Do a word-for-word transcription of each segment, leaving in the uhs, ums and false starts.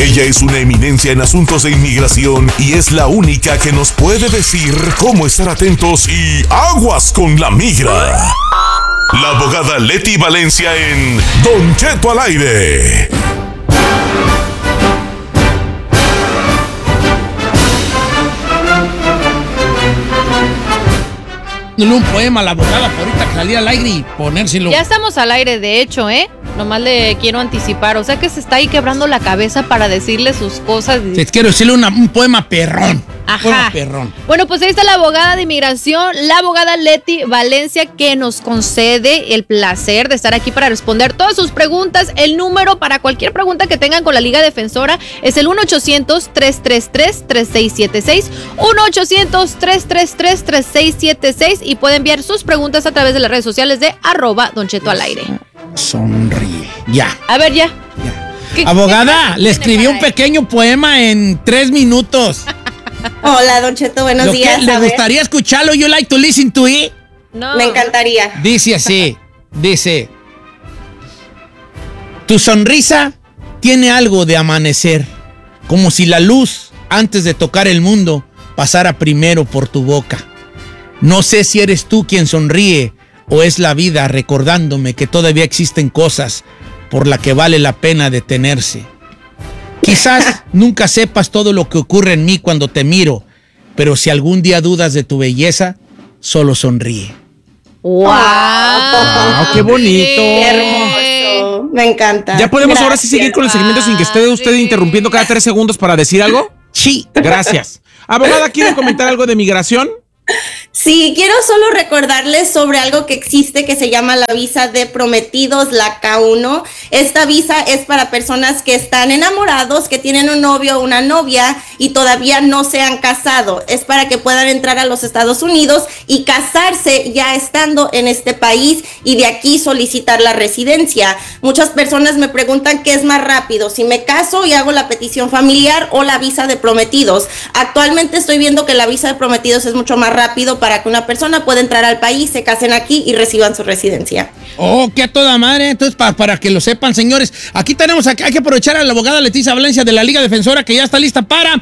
Ella es una eminencia en asuntos de inmigración y es la única que nos puede decir cómo estar atentos y aguas con la migra. La abogada Leti Valencia en Don Cheto al aire. Un poema a la abogada por ahorita que salía al aire y ponérselo. Ya estamos al aire, de hecho, ¿eh? Nomás le quiero anticipar. O sea que se está ahí quebrando la cabeza para decirle sus cosas. Te quiero decirle una, un poema perrón. Ajá. Poema perrón. Bueno, pues ahí está la abogada de inmigración, la abogada Leti Valencia, que nos concede el placer de estar aquí para responder todas sus preguntas. El número para cualquier pregunta que tengan con la Liga Defensora es el uno ochocientos, tres tres tres, tres seis siete seis. uno ochocientos, tres tres tres, tres seis siete seis. Y puede enviar sus preguntas a través de las redes sociales de arroba Don Cheto al aire. Sonríe. Ya. A ver, ya. ya. Abogada, ¿qué le escribí un pequeño poema en tres minutos. Hola, Don Cheto, buenos Lo días. Que, ¿Le gustaría escucharlo? You like to listen to it? No. Me encantaría. Dice así, dice: tu sonrisa tiene algo de amanecer, como si la luz, antes de tocar el mundo, pasara primero por tu boca. No sé si eres tú quien sonríe o es la vida recordándome que todavía existen cosas por las que vale la pena detenerse. Quizás nunca sepas todo lo que ocurre en mí cuando te miro, pero si algún día dudas de tu belleza, solo sonríe. ¡Wow! wow ¡Qué bonito! ¡Qué hermoso! Me encanta. ¿Ya podemos Gracias. ahora sí seguir con el segmento sin que esté usted interrumpiendo cada tres segundos para decir algo? Sí. Gracias. Abogada, ¿quiere comentar algo de migración? Sí, quiero solo recordarles sobre algo que existe que se llama la visa de prometidos, la K uno. Esta visa es para personas que están enamorados, que tienen un novio o una novia y todavía no se han casado. Es para que puedan entrar a los Estados Unidos y casarse ya estando en este país y de aquí solicitar la residencia. Muchas personas me preguntan qué es más rápido, si me caso y hago la petición familiar o la visa de prometidos. Actualmente estoy viendo que la visa de prometidos es mucho más rápido para que una persona pueda entrar al país, se casen aquí y reciban su residencia. Oh, que a toda madre. Entonces, pa, para que lo sepan, señores, aquí tenemos, hay que aprovechar a la abogada Leticia Valencia de la Liga Defensora, que ya está lista para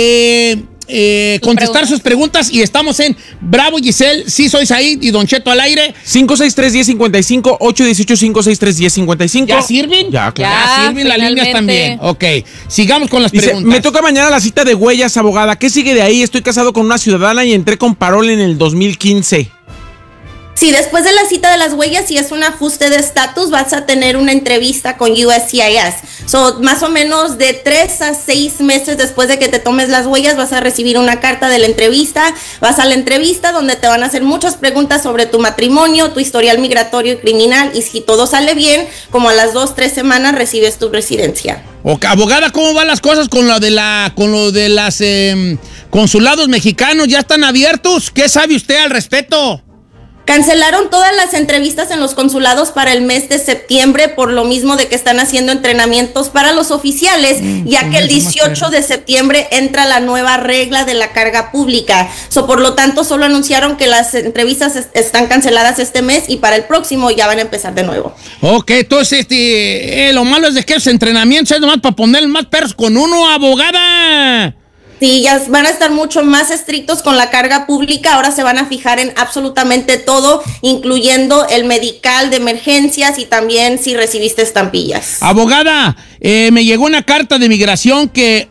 eh, eh, contestar preguntas. sus preguntas. Y estamos en Bravo, Giselle, sí soy Said y Don Cheto al aire. cinco seis tres, uno cero cinco cinco, ocho uno ocho, cinco seis tres, uno cero cinco cinco. ¿Ya sirven? Ya, claro. Ya, ya sirven las líneas también. Ok, sigamos con las Dice, preguntas. me toca mañana la cita de huellas, abogada. ¿Qué sigue de ahí? Estoy casado con una ciudadana y entré con parol en el dos mil quince. Sí, después de la cita de las huellas, si es un ajuste de estatus, vas a tener una entrevista con U S C I S. So, más o menos de tres a seis meses después de que te tomes las huellas, vas a recibir una carta de la entrevista. Vas a la entrevista donde te van a hacer muchas preguntas sobre tu matrimonio, tu historial migratorio y criminal. Y si todo sale bien, como a las dos, tres semanas recibes tu residencia. Okay, abogada, ¿cómo van las cosas con lo de la, con lo de las eh, consulados mexicanos? ¿Ya están abiertos? ¿Qué sabe usted al respecto? Cancelaron todas las entrevistas en los consulados para el mes de septiembre por lo mismo de que están haciendo entrenamientos para los oficiales, mm, ya que el dieciocho de septiembre entra la nueva regla de la carga pública. So, por lo tanto, solo anunciaron que las entrevistas est- están canceladas este mes y para el próximo ya van a empezar de nuevo. Ok, entonces este, eh, lo malo es de que esos entrenamientos es nomás para poner más perros con uno, abogada. Sí, ya van a estar mucho más estrictos con la carga pública. Ahora se van a fijar en absolutamente todo, incluyendo el medical de emergencias y también si recibiste estampillas. Abogada, eh, me llegó una carta de migración que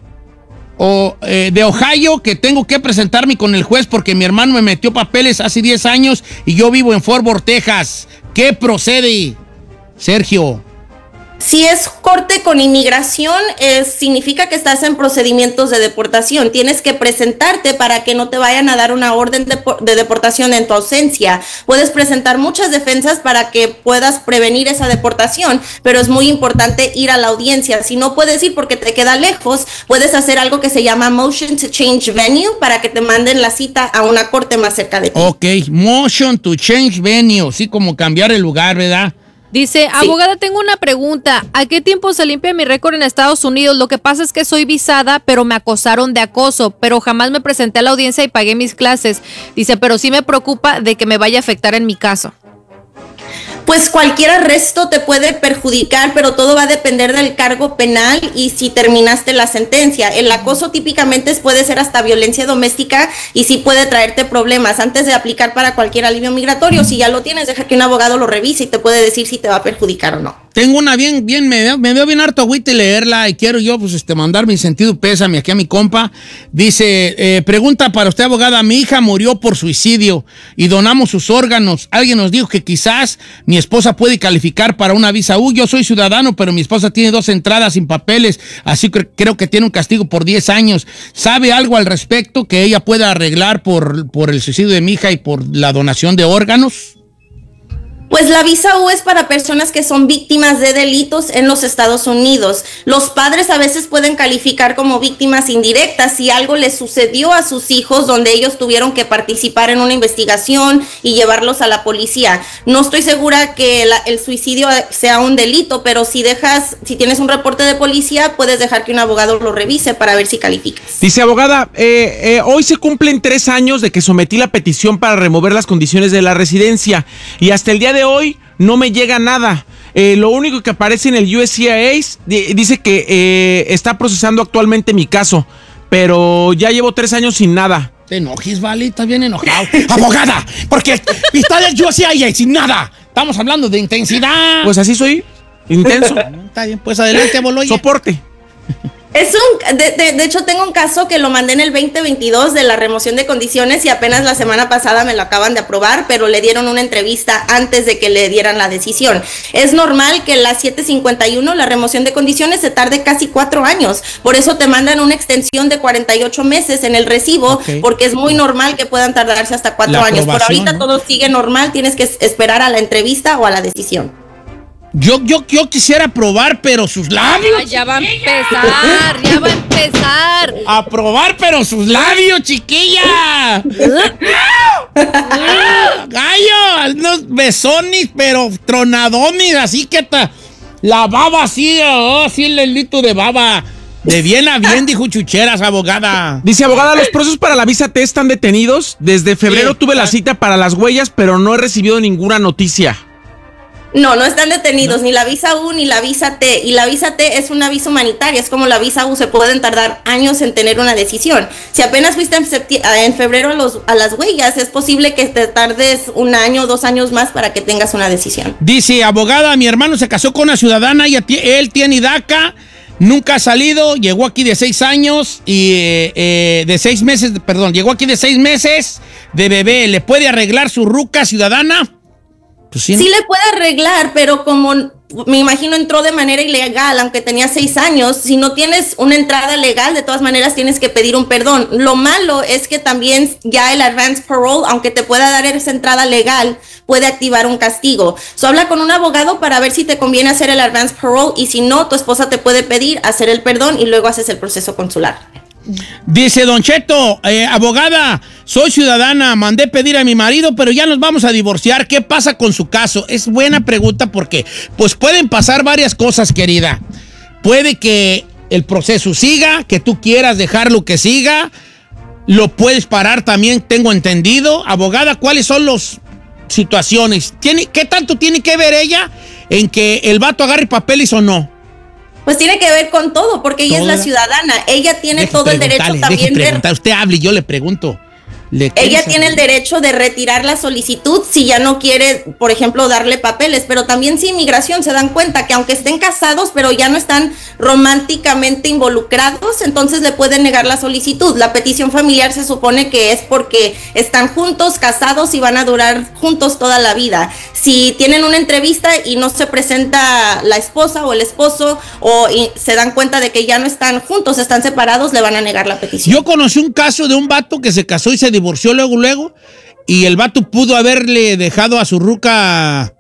o, eh, de Ohio que tengo que presentarme con el juez porque mi hermano me metió papeles hace diez años y yo vivo en Fort Worth, Texas. ¿Qué procede, Sergio? Si es corte con inmigración, eh, significa que estás en procedimientos de deportación. Tienes que presentarte para que no te vayan a dar una orden de, de deportación en tu ausencia. Puedes presentar muchas defensas para que puedas prevenir esa deportación, pero es muy importante ir a la audiencia. Si no puedes ir porque te queda lejos, puedes hacer algo que se llama Motion to Change Venue para que te manden la cita a una corte más cerca de ti. Ok, Motion to Change Venue, sí, como cambiar el lugar, ¿verdad? Dice, abogada, tengo una pregunta. ¿A qué tiempo se limpia mi récord en Estados Unidos? Lo que pasa es que soy visada, pero me acosaron de acoso, pero jamás me presenté a la audiencia y pagué mis clases. Dice, pero sí me preocupa de que me vaya a afectar en mi caso. Pues cualquier arresto te puede perjudicar, pero todo va a depender del cargo penal y si terminaste la sentencia. El acoso típicamente puede ser hasta violencia doméstica y sí puede traerte problemas. Antes de aplicar para cualquier alivio migratorio, si ya lo tienes, deja que un abogado lo revise y te puede decir si te va a perjudicar o no. Tengo una bien, bien, me veo, me veo bien harto agüite leerla y quiero yo, pues, este, mandar mi sentido pésame aquí a mi compa. Dice, eh, pregunta para usted, abogada, mi hija murió por suicidio y donamos sus órganos. Alguien nos dijo que quizás mi esposa puede calificar para una visa U. Yo soy ciudadano, pero mi esposa tiene dos entradas sin papeles, así que creo que tiene un castigo por diez años. ¿Sabe algo al respecto que ella pueda arreglar por, por el suicidio de mi hija y por la donación de órganos? Pues la visa U es para personas que son víctimas de delitos en los Estados Unidos. Los padres a veces pueden calificar como víctimas indirectas si algo les sucedió a sus hijos donde ellos tuvieron que participar en una investigación y llevarlos a la policía. No estoy segura que la, el suicidio sea un delito, pero si dejas, si tienes un reporte de policía, puedes dejar que un abogado lo revise para ver si calificas. Dice, abogada, eh, eh, hoy se cumplen tres años de que sometí la petición para remover las condiciones de la residencia y hasta el día de hoy no me llega nada. Eh, lo único que aparece en el U S C I S dice que eh, está procesando actualmente mi caso, pero ya llevo tres años sin nada. Te enojes, vale, estás bien enojado. Abogada, porque está del U S C I S sin nada. Estamos hablando de intensidad. Pues así soy, intenso. Está bien, pues adelante, Boloya. Soporte. Es un, de, de, de hecho tengo un caso que lo mandé en el veinte veintidós de la remoción de condiciones y apenas la semana pasada me lo acaban de aprobar, pero le dieron una entrevista antes de que le dieran la decisión. Es normal que la siete cincuenta y uno, la remoción de condiciones, se tarde casi cuatro años, por eso te mandan una extensión de cuarenta y ocho meses en el recibo, okay, porque es muy normal que puedan tardarse hasta cuatro años. Por ahorita, ¿no?, todo sigue normal, tienes que esperar a la entrevista o a la decisión. Yo, yo, yo quisiera probar, pero sus labios. Ah, ya va a empezar, ya va a empezar. A probar, pero sus labios, chiquilla. Gallo, unos besones, pero tronadones, así que ta, la baba así, oh, así el hilito de baba. De bien a bien, dijo Chucheras, abogada. Dice, abogada, los procesos para la visa T están detenidos. Desde febrero sí, tuve la cita para las huellas, pero no he recibido ninguna noticia. No, no están detenidos, no, ni la visa U ni la visa T. Y la visa T es una visa humanitaria, es como la visa U, se pueden tardar años en tener una decisión. Si apenas fuiste en, en febrero a, los, a las huellas, es posible que te tardes un año, dos años más para que tengas una decisión. Dice, abogada, mi hermano se casó con una ciudadana, y él tiene DACA, nunca ha salido, llegó aquí de seis años y eh, eh, de seis meses, perdón, llegó aquí de seis meses de bebé. ¿Le puede arreglar su ruca ciudadana? Pues sí, ¿no? Sí le puede arreglar, pero como me imagino entró de manera ilegal, aunque tenía seis años, si no tienes una entrada legal, de todas maneras tienes que pedir un perdón. Lo malo es que también ya el advance parole, aunque te pueda dar esa entrada legal, puede activar un castigo. So, habla con un abogado para ver si te conviene hacer el advance parole y si no, tu esposa te puede pedir hacer el perdón y luego haces el proceso consular. Dice Don Cheto, eh, abogada, soy ciudadana, mandé pedir a mi marido, pero ya nos vamos a divorciar. ¿Qué pasa con su caso? Es buena pregunta porque pues pueden pasar varias cosas, querida. Puede que el proceso siga, que tú quieras dejarlo que siga, lo puedes parar también, tengo entendido. Abogada, ¿cuáles son las situaciones? ¿Tiene, ¿Qué tanto tiene que ver ella en que el vato agarre papeles o no? Pues tiene que ver con todo, porque ella ¿Toda? es la ciudadana. Ella tiene deje todo el derecho también de... Usted hable y yo le pregunto. ¿Le ella tiene el derecho de retirar la solicitud si ya no quiere, por ejemplo, darle papeles, pero también si inmigración se dan cuenta que aunque estén casados, pero ya no están románticamente involucrados, entonces le pueden negar la solicitud. La petición familiar se supone que es porque están juntos, casados y van a durar juntos toda la vida. Si tienen una entrevista y no se presenta la esposa o el esposo o se dan cuenta de que ya no están juntos, están separados, le van a negar la petición. Yo conocí un caso de un vato que se casó y se divorció luego, luego, y el vato pudo haberle dejado a su ruca,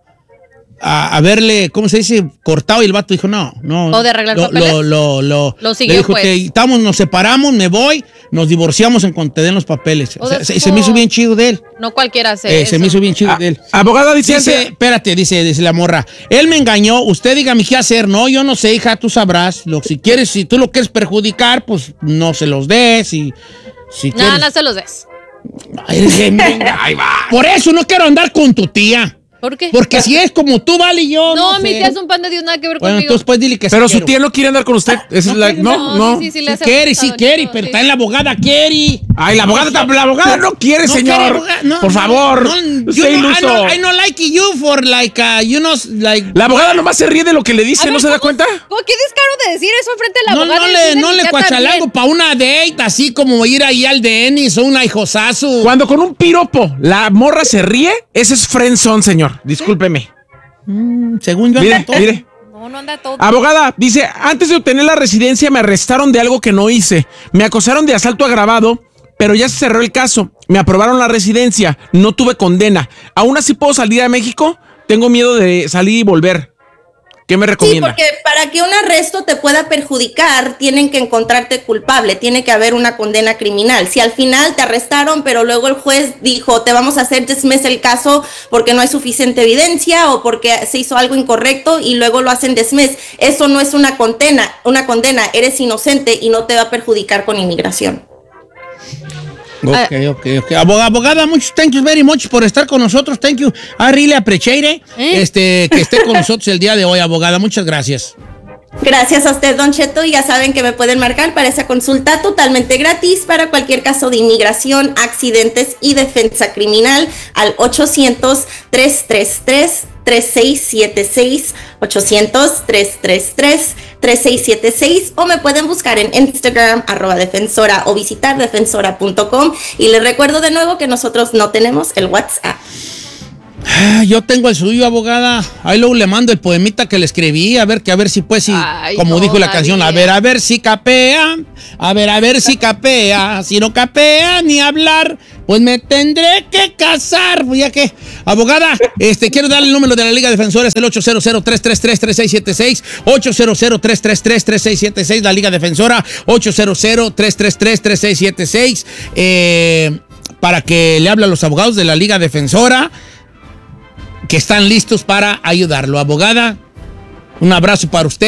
a haberle, ¿cómo se dice? Cortado, y el vato dijo, no, no. ¿O de arreglar lo, papeles? Lo, lo, lo, lo siguió, le dijo, pues. que estamos, nos separamos, me voy, nos divorciamos en cuanto te den los papeles. O sea, se, se me hizo bien chido de él. No cualquiera hace eh, eso. Se me hizo bien chido a, de él. Abogada, dice, dice, espérate, dice, dice la morra, él me engañó, usted dígame qué hacer. No, yo no sé, hija, tú sabrás. Lo, si quieres, si tú lo quieres perjudicar, pues no se los des. Y, si no, no se los des. Ay, ahí va. Por eso no quiero andar con tu tía. ¿Por qué? Porque si es como tú, vale, yo No, no mi sé. tía es un pan de Dios, nada que ver Bueno, conmigo. entonces pues dile que Pero sí su quiero. tía no quiere andar con usted. Esa es la- quiere, no, no, no. sí, sí, sí, le Sí hace quiere, sí bonito, quiere, pero sí. está en la abogada, quiere. Ay, la abogada, ta- la abogada no quiere, No señor. quiere abogada, no, Por no, favor. no, Sea you know, I iluso. no, I no like you for like, uh, you know, like... La abogada nomás se ríe de lo que le dice, A ¿no ver, se da ¿cómo- cuenta? ¿Cómo, ¿Qué descaro de decir eso frente a la No, abogada? no y le, decirle no mi le tía cuachalango también? para una date, así como ir ahí al D N o una hijosazo. Cuando con un piropo la morra se ríe, ese es friendzone, señor. Discúlpeme. Según yo, Mire, anda todo. mire. No, no anda todo. Abogada, dice, antes de obtener la residencia me arrestaron de algo que no hice. Me acusaron de asalto agravado, pero ya se cerró el caso. Me aprobaron la residencia, no tuve condena. ¿Aún así puedo salir a México? Tengo miedo de salir y volver. ¿Qué me Sí, recomienda? porque para que un arresto te pueda perjudicar, tienen que encontrarte culpable, tiene que haber una condena criminal. Si al final te arrestaron, pero luego el juez dijo, te vamos a hacer dismiss el caso porque no hay suficiente evidencia o porque se hizo algo incorrecto y luego lo hacen dismiss, eso no es una condena, una condena, eres inocente y no te va a perjudicar con inmigración. Ok, ok, ok. Abogada, abogada, muchos thank you very much por estar con nosotros. Thank you. I really appreciate it. ¿Eh? Este, que esté con nosotros el día de hoy, abogada. Muchas gracias. Gracias a usted, Don Cheto, y ya saben que me pueden marcar para esa consulta totalmente gratis para cualquier caso de inmigración, accidentes y defensa criminal al ochocientos, tres tres tres, tres seis siete seis, ochocientos, tres tres tres, tres seis siete seis, o me pueden buscar en Instagram, arroba defensora, o visitar defensora punto com. Y les recuerdo de nuevo que nosotros no tenemos el WhatsApp. Ah, yo tengo el suyo, abogada. Ahí luego le mando el poemita que le escribí, a ver que a ver si pues si, Ay, como dijo la todavía. canción, a ver, a ver si capea, a ver, a ver si capea, si no capea ni hablar, pues me tendré que casar, pues ya que, abogada, este, quiero darle el número de la Liga Defensora, es el ocho cero cero, tres tres tres, tres seis siete seis, ocho cero cero, tres tres tres, tres seis siete seis, la Liga Defensora, ocho cero cero, tres tres tres, tres seis siete seis, eh, para que le hable a los abogados de la Liga Defensora, que están listos para ayudarlo. Abogada, un abrazo para usted.